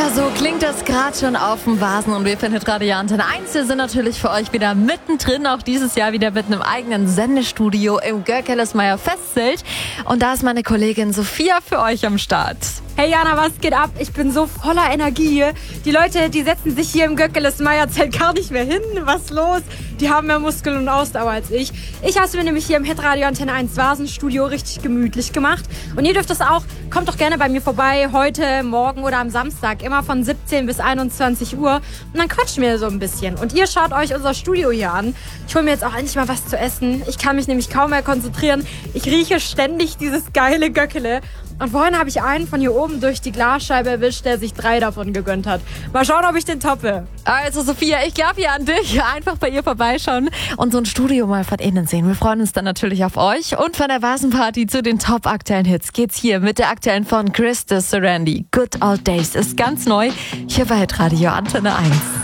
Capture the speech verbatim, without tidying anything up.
So klingt das gerade schon auf dem Vasen und wir finden Radio Antenne eins. Wir sind natürlich für euch wieder mittendrin, auch dieses Jahr wieder mit einem eigenen Sendestudio im Görkellesmeier Festzelt. Und da ist meine Kollegin Sophia für euch am Start. Hey Jana, was geht ab? Ich bin so voller Energie hier. Die Leute, die setzen sich hier im Görkellesmeier-Zelt gar nicht mehr hin. Was ist los? Die haben mehr Muskeln und Ausdauer als ich. Ich habe es mir nämlich hier im Hitradio Antenne eins Vasenstudio richtig gemütlich gemacht. Und ihr dürft das auch. Kommt doch gerne bei mir vorbei, heute, morgen oder am Samstag. Immer von siebzehn bis einundzwanzig Uhr. Und dann quatschen wir so ein bisschen. Und ihr schaut euch unser Studio hier an. Ich hole mir jetzt auch endlich mal was zu essen. Ich kann mich nämlich kaum mehr konzentrieren. Ich rieche ständig dieses geile Göckele. Und vorhin habe ich einen von hier oben durch die Glasscheibe erwischt, der sich drei davon gegönnt hat. Mal schauen, ob ich den toppe. Also Sophia, ich glaube hier an dich. Einfach bei ihr vorbeischauen und so ein Studio mal von innen sehen. Wir freuen uns dann natürlich auf euch. Und von der Vasenparty zu den top aktuellen Hits geht's hier mit der aktuellen von Chris de Sarandi. Good Old Days ist ganz neu. Hier bei Radio Antenne eins.